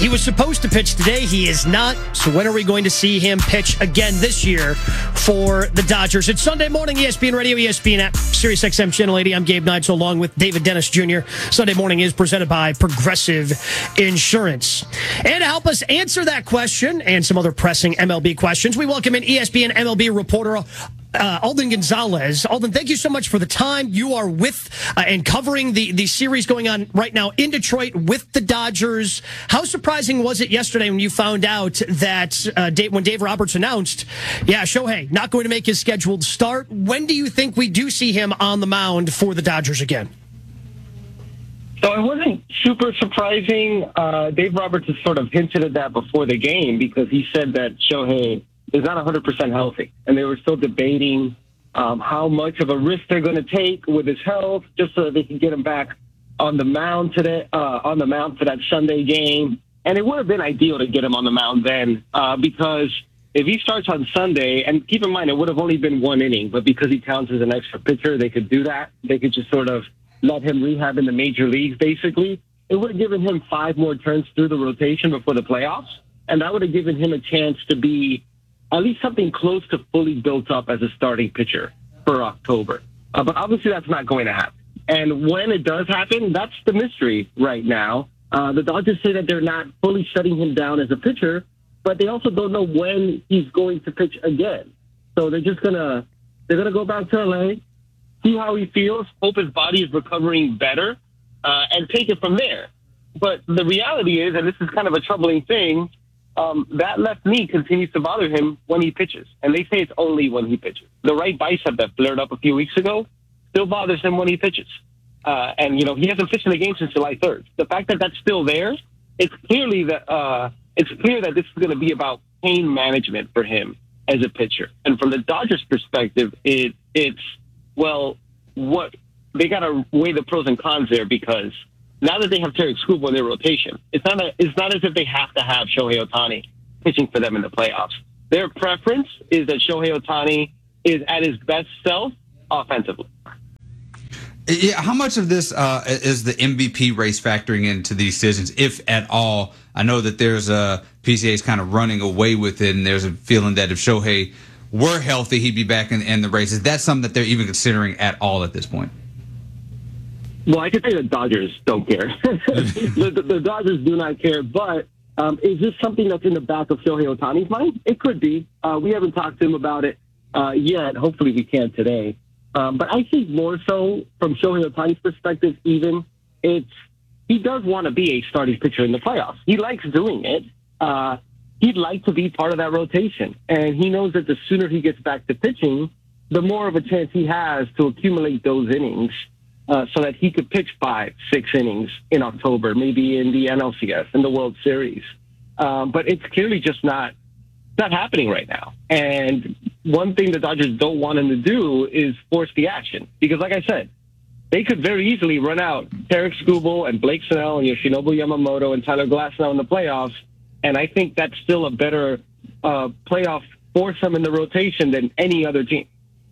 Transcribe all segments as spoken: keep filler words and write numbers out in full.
He was supposed to pitch today. He is not. So when are we going to see him pitch again this year for the Dodgers? It's Sunday morning, E S P N Radio, E S P N app, Sirius X M Channel eighty. I'm Gabe Neitzel along with David Dennis Junior Sunday morning is presented by Progressive Insurance. And to help us answer that question and some other pressing M L B questions, we welcome in E S P N M L B reporter Uh, Alden Gonzalez. Alden, thank you so much for the time. You are with uh, and covering the, the series going on right now in Detroit with the Dodgers. How surprising was it yesterday when you found out that uh, Dave, when Dave Roberts announced, yeah, Shohei not going to make his scheduled start? When do you think we do see him on the mound for the Dodgers again? So it wasn't super surprising. Uh, Dave Roberts has sort of hinted at that before the game because he said that Shohei is not one hundred percent healthy. And they were still debating um, how much of a risk they're going to take with his health just so that they can get him back on the mound today, uh, on the mound for that Sunday game. And it would have been ideal to get him on the mound then uh, because if he starts on Sunday, and keep in mind it would have only been one inning, but because he counts as an extra pitcher, they could do that. They could just sort of let him rehab in the major leagues, basically. It would have given him five more turns through the rotation before the playoffs, and that would have given him a chance to be at least something close to fully built up as a starting pitcher for October. Uh, but obviously that's not going to happen. And when it does happen, that's the mystery right now. Uh, the Dodgers say that they're not fully shutting him down as a pitcher, but they also don't know when he's going to pitch again. So they're just going to they're gonna go back to L A, see how he feels, hope his body is recovering better, uh, and take it from there. But the reality is, and this is kind of a troubling thing, Um, that left knee continues to bother him when he pitches. And they say it's only when he pitches. The right bicep that flared up a few weeks ago still bothers him when he pitches. Uh, and, you know, he hasn't pitched in the game since July third. The fact that that's still there, it's clearly that, uh, it's clear that this is going to be about pain management for him as a pitcher. And from the Dodgers' perspective, it, it's, well, what they got to weigh the pros and cons there because now that they have Tarik Skubal in their rotation, it's not a, it's not as if they have to have Shohei Ohtani pitching for them in the playoffs. Their preference is that Shohei Ohtani is at his best self offensively. Yeah, how much of this uh, is the M V P race factoring into the decisions, if at all? I know that there's a P C A's kind of running away with it, and there's a feeling that if Shohei were healthy, he'd be back in, in the race. Is that something that they're even considering at all at this point? Well, I can say the Dodgers don't care. the, the, the Dodgers do not care. But um, is this something that's in the back of Shohei Ohtani's mind? It could be. Uh, we haven't talked to him about it uh, yet. Hopefully we can today. Um, but I think more so from Shohei Ohtani's perspective, even, it's he does want to be a starting pitcher in the playoffs. He likes doing it. Uh, he'd like to be part of that rotation. And he knows that the sooner he gets back to pitching, the more of a chance he has to accumulate those innings. Uh, so that he could pitch five, six innings in October, maybe in the N L C S, in the World Series. Um, but it's clearly just not not happening right now. And one thing the Dodgers don't want him to do is force the action. Because like I said, they could very easily run out Tarik Skubal and Blake Snell and Yoshinobu Yamamoto and Tyler Glasnow in the playoffs. And I think that's still a better uh, playoff foursome in the rotation than any other team.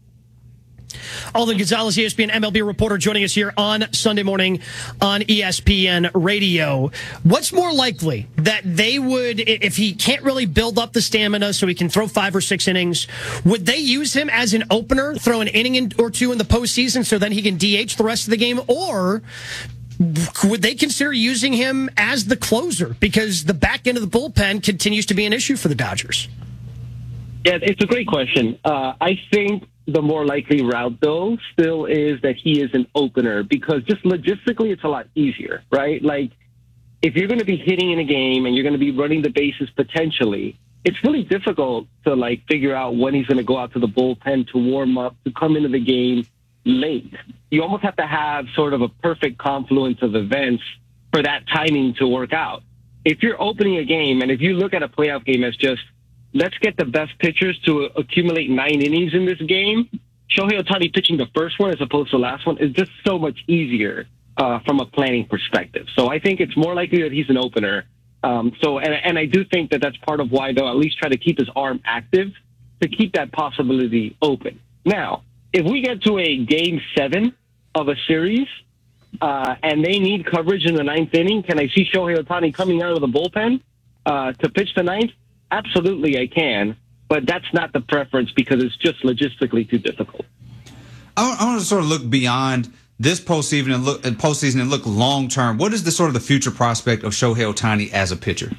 Alden Gonzalez, E S P N M L B reporter, joining us here on Sunday morning on E S P N Radio. What's more likely, that they would, if he can't really build up the stamina so he can throw five or six innings, would they use him as an opener, throw an inning in, or two in the postseason so then he can D H the rest of the game? Or would they consider using him as the closer because the back end of the bullpen continues to be an issue for the Dodgers? Yeah, it's a great question. Uh, I think the more likely route, though, still is that he is an opener because just logistically, it's a lot easier, right? Like, if you're going to be hitting in a game and you're going to be running the bases potentially, it's really difficult to, like, figure out when he's going to go out to the bullpen to warm up, to come into the game late. You almost have to have sort of a perfect confluence of events for that timing to work out. If you're opening a game, and if you look at a playoff game as just, let's get the best pitchers to accumulate nine innings in this game, Shohei Ohtani pitching the first one as opposed to the last one is just so much easier uh, from a planning perspective. So I think it's more likely that he's an opener. Um, so, and, and I do think that that's part of why they'll at least try to keep his arm active to keep that possibility open. Now, if we get to a game seven of a series uh, and they need coverage in the ninth inning, can I see Shohei Ohtani coming out of the bullpen uh, to pitch the ninth? Absolutely, I can. But that's not the preference because it's just logistically too difficult. I, I want to sort of look beyond this postseason and look postseason and look long term. What is the sort of the future prospect of Shohei Ohtani as a pitcher?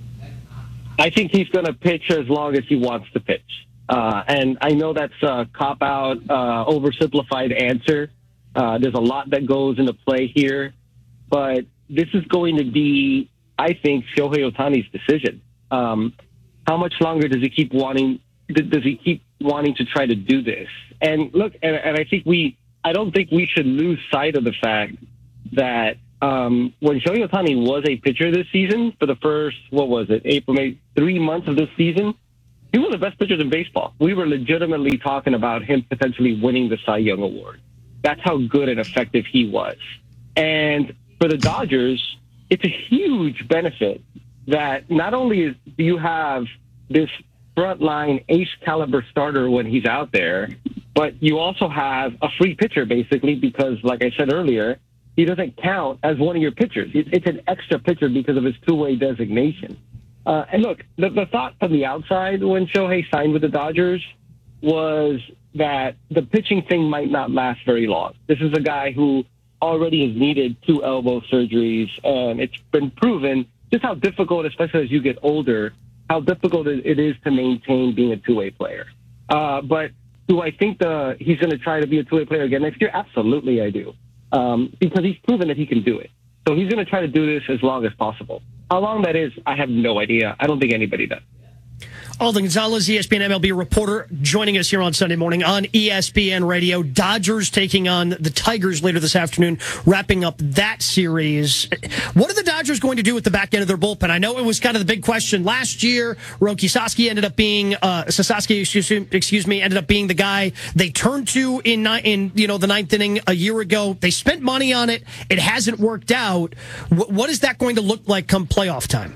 I think he's going to pitch as long as he wants to pitch. Uh, and I know that's a cop-out, uh, oversimplified answer. Uh, there's a lot that goes into play here. But this is going to be, I think, Shohei Ohtani's decision. Um, how much longer does he keep wanting, does he keep wanting to try to do this? And look, and, and I think we, I don't think we should lose sight of the fact that um, when Shohei Ohtani was a pitcher this season, for the first, what was it, April, May, three months of this season, he was the best pitcher in baseball. We were legitimately talking about him potentially winning the Cy Young Award. That's how good and effective he was. And for the Dodgers, it's a huge benefit that not only is, do you have this frontline ace caliber starter when he's out there, but you also have a free pitcher basically because, like I said earlier, he doesn't count as one of your pitchers. It's an extra pitcher because of his two-way designation. Uh, and look, the, the thought from the outside when Shohei signed with the Dodgers was that the pitching thing might not last very long. This is a guy who already has needed two elbow surgeries, and it's been proven just how difficult, especially as you get older, how difficult it is to maintain being a two-way player. Uh, but do I think the he's going to try to be a two-way player again next year? Absolutely, I do, um, because he's proven that he can do it. So he's going to try to do this as long as possible. How long that is, I have no idea. I don't think anybody does. Alden Gonzalez, E S P N M L B reporter, joining us here on Sunday morning on E S P N Radio. Dodgers taking on the Tigers later this afternoon, wrapping up that series. What are the Dodgers going to do with the back end of their bullpen? I know it was kind of the big question last year. Roki Sasaki ended up being uh, Sasaki, excuse, excuse me, ended up being the guy they turned to in in you know the ninth inning a year ago. They spent money on it. It hasn't worked out. W- what is that going to look like come playoff time?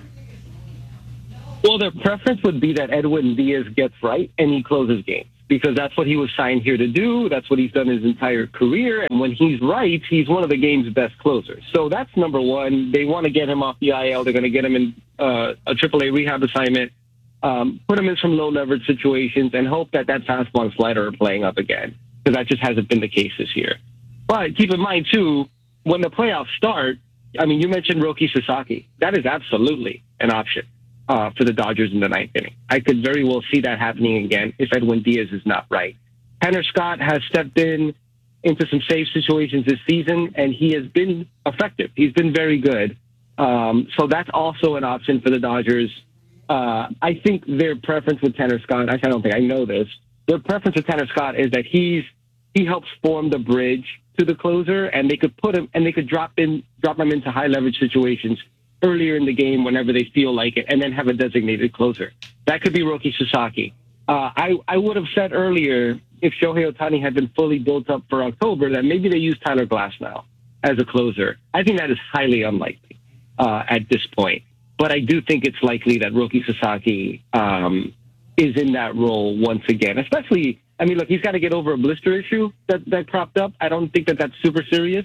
Well, their preference would be that Edwin Diaz gets right and he closes games because that's what he was signed here to do. That's what he's done his entire career. And when he's right, he's one of the game's best closers. So that's number one. They want to get him off the I L. They're going to get him in uh, a triple A rehab assignment, um, put him in some low leverage situations, and hope that that fastball and slider are playing up again because that just hasn't been the case this year. But keep in mind, too, when the playoffs start, I mean, you mentioned Roki Sasaki. That is absolutely an option. Uh, for the Dodgers in the ninth inning. I could very well see that happening again if Edwin Diaz is not right. Tanner Scott has stepped in into some safe situations this season, and he has been effective. He's been very good. Um, so that's also an option for the Dodgers. Uh, I think their preference with Tanner Scott, actually I don't think I know this, their preference with Tanner Scott is that he's he helps form the bridge to the closer, and they could put him and they could drop in drop him into high leverage situations earlier in the game whenever they feel like it, and then have a designated closer. That could be Roki Sasaki. Uh, I, I would have said earlier, if Shohei Ohtani had been fully built up for October, that maybe they use Tyler Glasnow as a closer. I think that is highly unlikely uh, at this point. But I do think it's likely that Roki Sasaki um, is in that role once again, especially, I mean, look, he's got to get over a blister issue that, that cropped up. I don't think that that's super serious.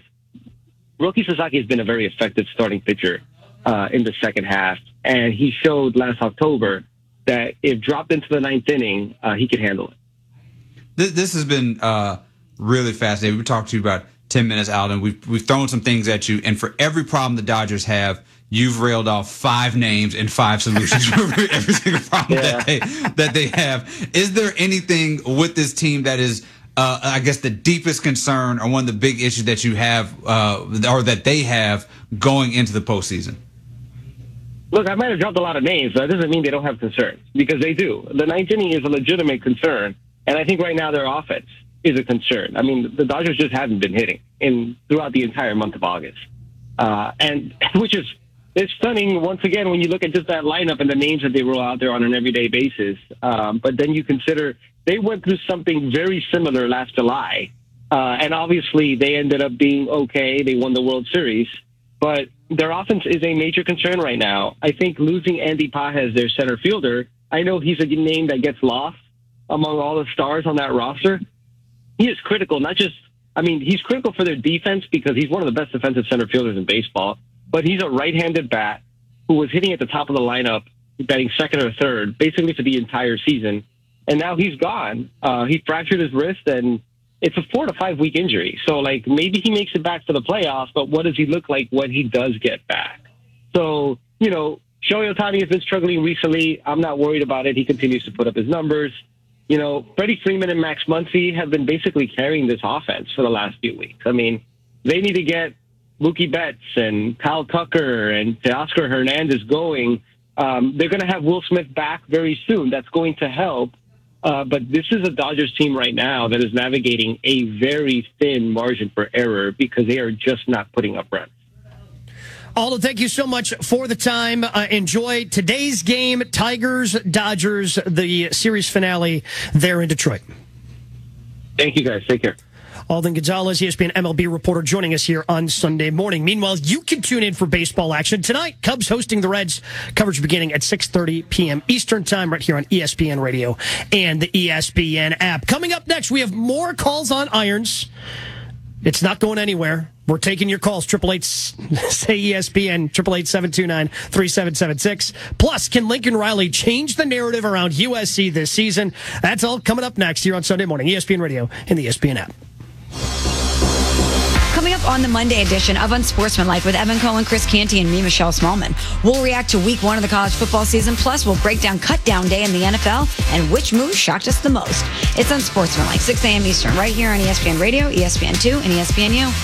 Roki Sasaki has been a very effective starting pitcher Uh, in the second half, and he showed last October that if dropped into the ninth inning, uh, he could handle it. This, this has been uh, really fascinating. We talked to you about ten minutes, Alden. We've we've thrown some things at you, and for every problem the Dodgers have, you've railed off five names and five solutions for every single problem yeah. that they that they have. Is there anything with this team that is, uh, I guess, the deepest concern or one of the big issues that you have, uh, or that they have going into the postseason? Look, I might have dropped a lot of names, but that doesn't mean they don't have concerns, because they do. The ninth inning is a legitimate concern, and I think right now their offense is a concern. I mean, the Dodgers just haven't been hitting in throughout the entire month of August, uh, and which is it's stunning once again when you look at just that lineup and the names that they roll out there on an everyday basis. Um, but then you consider they went through something very similar last July, uh, and obviously they ended up being okay. They won the World Series, but their offense is a major concern right now. I think losing Andy Pages, their center fielder, I know he's a name that gets lost among all the stars on that roster. He is critical, not just I mean, he's critical for their defense because he's one of the best defensive center fielders in baseball, but he's a right-handed bat who was hitting at the top of the lineup, batting second or third, basically for the entire season. And now he's gone. Uh, he fractured his wrist, and it's a four to five week injury. So, like, maybe he makes it back for the playoffs, but what does he look like when he does get back? So, you know, Shohei Ohtani has been struggling recently. I'm not worried about it. He continues to put up his numbers. You know, Freddie Freeman and Max Muncy have been basically carrying this offense for the last few weeks. I mean, they need to get Mookie Betts and Kyle Tucker and Teoscar Hernandez going. Um, they're going to have Will Smith back very soon. That's going to help. Uh, but this is a Dodgers team right now that is navigating a very thin margin for error because they are just not putting up runs. Aldo, thank you so much for the time. Uh, enjoy today's game, Tigers, Dodgers, the series finale there in Detroit. Thank you, guys. Take care. Alden Gonzalez, E S P N M L B reporter, joining us here on Sunday morning. Meanwhile, you can tune in for baseball action tonight. Cubs hosting the Reds. Coverage beginning at six thirty p.m. Eastern Time right here on E S P N Radio and the E S P N app. Coming up next, we have more calls on irons. It's not going anywhere. We're taking your calls. Triple eight say E S P N. Triple eight seven two nine three seven seven six. Plus, can Lincoln Riley change the narrative around U S C this season? That's all coming up next here on Sunday morning. E S P N Radio and the E S P N app. Coming up on the Monday edition of Unsportsmanlike with Evan Cohen, Chris Canty, and me, Michelle Smallman. We'll react to week one of the college football season. Plus, we'll break down cut down day in the N F L and which move shocked us the most. It's Unsportsmanlike, six a.m. Eastern, right here on E S P N Radio, E S P N two, and E S P N U.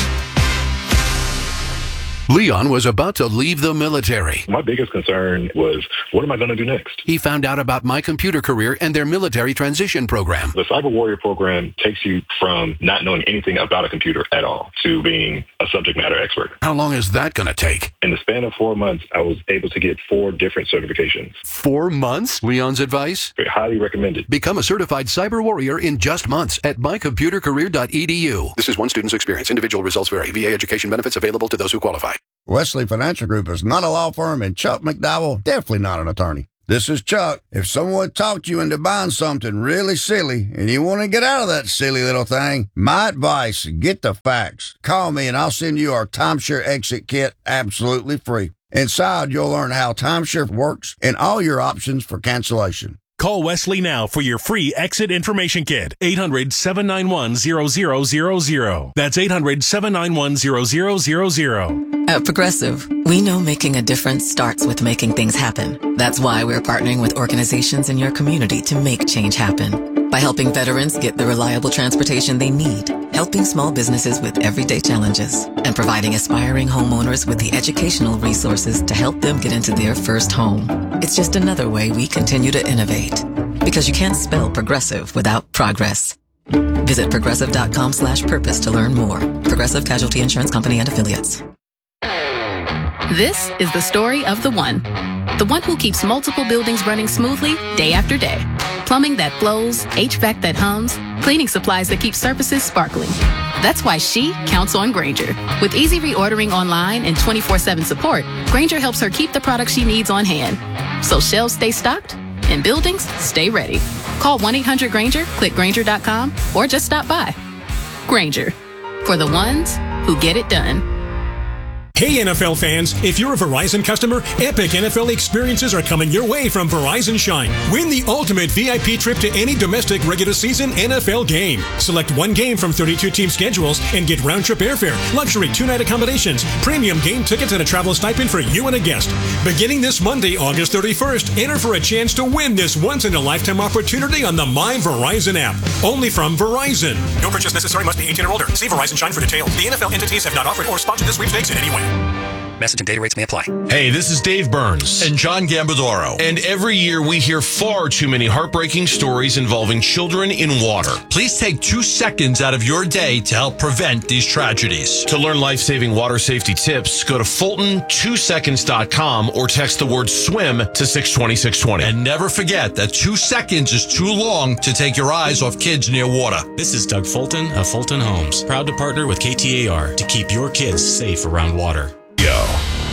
Leon was about to leave the military. My biggest concern was, what am I going to do next? He found out about My Computer Career and their military transition program. The Cyber Warrior program takes you from not knowing anything about a computer at all to being a subject matter expert. How long is that going to take? In the span of four months, I was able to get four different certifications. Four months? Leon's advice? Very highly recommended. Become a certified cyber warrior in just months at my computer career dot e d u. This is one student's experience. Individual results vary. V A education benefits available to those who qualify. Wesley Financial Group is not a law firm, and Chuck McDowell definitely not an attorney. This is Chuck. If someone talked you into buying something really silly and you want to get out of that silly little thing, my advice, get the facts. Call me and I'll send you our Timeshare Exit Kit absolutely free. Inside, you'll learn how timeshare works and all your options for cancellation. Call Wesley now for your free exit information kit. eight hundred, seven nine one, zero zero zero zero. That's eight hundred, seven nine one, zero zero zero zero. At Progressive, we know making a difference starts with making things happen. That's why we're partnering with organizations in your community to make change happen. By helping veterans get the reliable transportation they need, helping small businesses with everyday challenges, and providing aspiring homeowners with the educational resources to help them get into their first home. It's just another way we continue to innovate. Because you can't spell progressive without progress. Visit progressive.com slash purpose to learn more. Progressive Casualty Insurance Company and Affiliates. This is the story of the one. The one who keeps multiple buildings running smoothly day after day. Plumbing that flows, H V A C that hums, cleaning supplies that keep surfaces sparkling. That's why she counts on Grainger. With easy reordering online and twenty-four seven support, Grainger helps her keep the products she needs on hand. So shelves stay stocked and buildings stay ready. Call one eight hundred Grainger, click Grainger dot com, or just stop by. Grainger, for the ones who get it done. Hey N F L fans, if you're a Verizon customer, epic N F L experiences are coming your way from Verizon Shine. Win the ultimate V I P trip to any domestic regular season N F L game. Select one game from thirty-two team schedules and get round-trip airfare, luxury two-night accommodations, premium game tickets, and a travel stipend for you and a guest. Beginning this Monday, August thirty-first, enter for a chance to win this once-in-a-lifetime opportunity on the My Verizon app. Only from Verizon. No purchase necessary, must be eighteen or older. See Verizon Shine for details. The N F L entities have not offered or sponsored this sweepstakes in any way. Message and data rates may apply. Hey, this is Dave Burns and John Gambadoro. And every year we hear far too many heartbreaking stories involving children in water. Please take two seconds out of your day to help prevent these tragedies. To learn life-saving water safety tips, go to Fulton two seconds dot com or text the word swim to six two six two zero. And never forget that two seconds is too long to take your eyes off kids near water. This is Doug Fulton of Fulton Homes, proud to partner with K T A R to keep your kids safe around water.